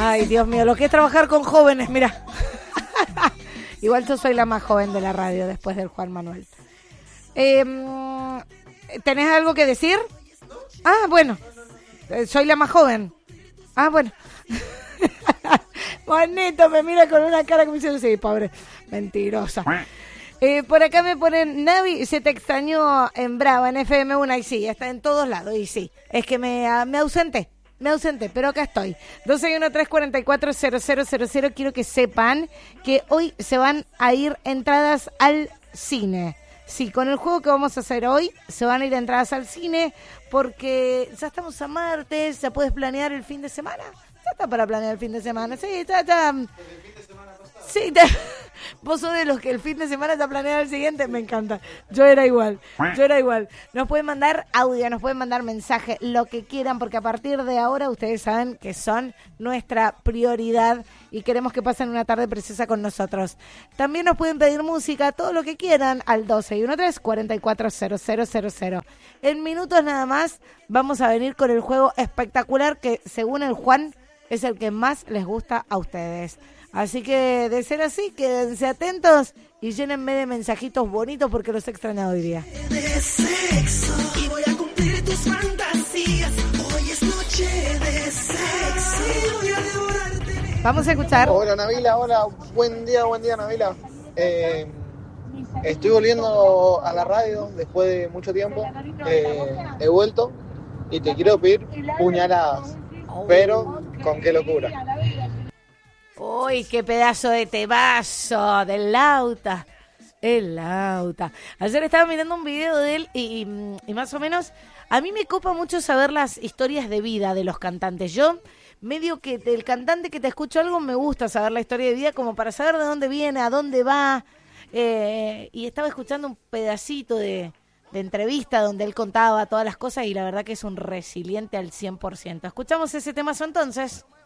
Ay, Dios mío, lo que es trabajar con jóvenes, mira. Igual yo soy la más joven de la radio después del Juan Manuel. ¿Tenés algo que decir? Ah, bueno. Soy la más joven. Ah, bueno. Bonito, me mira con una cara que me dice, sí, pobre, mentirosa. Por acá me ponen, Navi, se te extrañó en Brava, en FM1, y sí, está en todos lados, y sí. Es que me ausenté, pero acá estoy. 261-344-0000, quiero que sepan que hoy se van a ir entradas al cine. Sí, con el juego que vamos a hacer hoy, se van a ir entradas al cine, porque ya estamos a martes, ya puedes planear el fin de semana. Ya está para planear el fin de semana, sí, ya. Sí, vos sos de los que el fin de semana está planeado el siguiente, me encanta. Yo era igual. Nos pueden mandar audio, nos pueden mandar mensaje, lo que quieran, porque a partir de ahora ustedes saben que son nuestra prioridad y queremos que pasen una tarde preciosa con nosotros. También nos pueden pedir música, todo lo que quieran, al 1213-440000. En minutos nada más vamos a venir con el juego espectacular que, según el Juan, es el que más les gusta a ustedes. Así que, de ser así, quédense atentos y llénenme de mensajitos bonitos porque los he extrañado hoy día. De sexo, y voy a cumplir tus fantasías. Hoy es noche de sexo, y voy a devorarte. Vamos a escuchar. Hola Nabila, hola, buen día Nabila. Estoy volviendo a la radio después de mucho tiempo. He vuelto y te quiero pedir puñaladas, pero con qué locura. Uy, qué pedazo de temazo del Lauta. El Lauta. Ayer estaba mirando un video de él y más o menos a mí me copa mucho saber las historias de vida de los cantantes. Yo medio que del cantante que te escucho algo me gusta saber la historia de vida como para saber de dónde viene, a dónde va. Y estaba escuchando un pedacito de entrevista donde él contaba todas las cosas y la verdad que es un resiliente al 100%. Escuchamos ese temazo entonces.